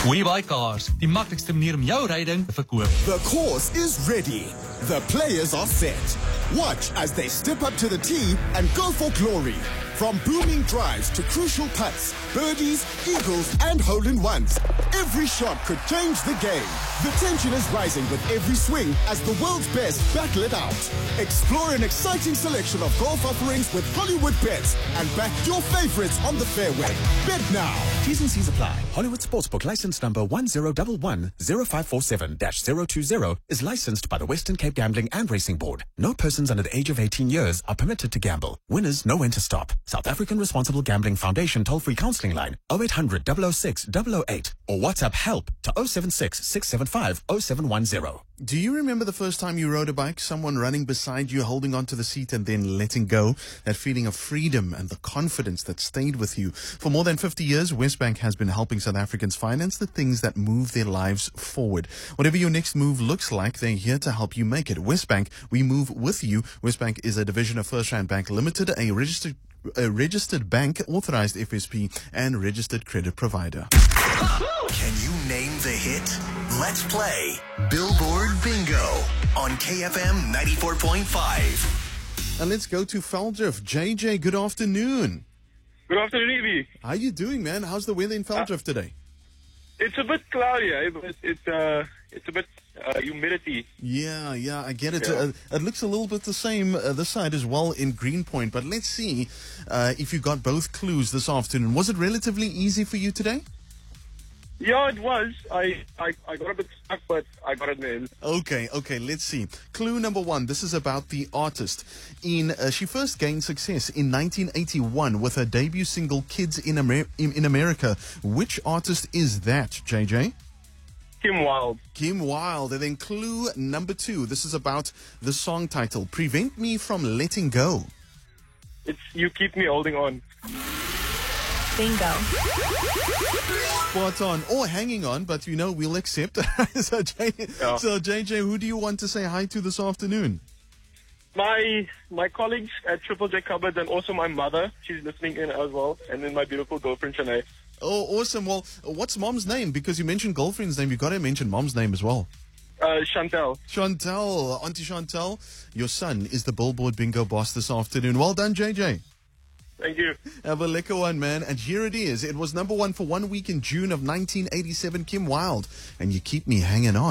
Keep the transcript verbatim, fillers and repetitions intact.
WeBuyCars, die maklikste manier om jou ryding te verkoop. The course is ready. The players are set. Watch as they step up to the tee and go for glory. From booming drives to crucial putts, birdies, eagles, and hole-in-ones. Every shot could change the game. The tension is rising with every swing as the world's best battle it out. Explore an exciting selection of golf offerings with Hollywood Bets and back your favorites on the fairway. Bet now. T's and C's apply. Hollywood Sportsbook license number one zero one one zero five four seven dash zero two zero is licensed by the Western Cape Gambling and Racing Board. No persons under the age of eighteen years are permitted to gamble. Winners know when to stop. South African Responsible Gambling Foundation toll-free counseling line oh eight hundred, double oh six, double oh eight or WhatsApp help to oh seven six, six seven five, oh seven one zero. Do you remember the first time you rode a bike, someone running beside you, holding onto the seat and then letting go? That feeling of freedom and the confidence that stayed with you. For more than fifty years, Westbank has been helping South Africans finance the things that move their lives forward. Whatever your next move looks like, they're here to help you make it. Westbank, we move with you. Westbank is a division of First Rand Bank Limited, a registered a registered bank, authorized F S P, and registered credit provider. Can you name the hit? Let's play Billboard Bingo on K F M ninety-four point five. And let's go to Veldrift. J J, good afternoon. Good afternoon, Evie. How you doing, man? How's the weather in Veldrift uh, today? It's a bit cloudy, eh? But it's uh, it's a bit uh, humidity. Yeah, yeah, I get it. Yeah. Uh, it looks a little bit the same uh, this side as well in Greenpoint. But let's see uh, if you got both clues this afternoon. Was it relatively easy for you today? Yeah, it was. I, I, I got a bit stuck, but I got it nailed. Okay, okay, let's see. Clue number one. This is about the artist. In uh, She first gained success in nineteen eighty-one with her debut single, Kids in, Amer- in, in America. Which artist is that, J J? Kim Wilde. Kim Wilde. And then clue number two. This is about the song title, Prevent Me From Letting Go. It's You Keep Me Holding On. Bingo. Spot on. Or hanging on, but you know, we'll accept. so, J- Yeah. so, J J, who do you want to say hi to this afternoon? My my colleagues at Triple J Cupboard and also my mother. She's listening in as well. And then my beautiful girlfriend, Shanae. Oh, awesome. Well, what's mom's name? Because you mentioned girlfriend's name. You got to mention mom's name as well. Uh, Chantel. Chantel. Auntie Chantel, your son is the Billboard Bingo boss this afternoon. Well done, J J. Thank you. Have a lekker one, man. And here it is. It was number one for one week in June of nineteen eighty-seven, Kim Wilde. And you keep me hanging on.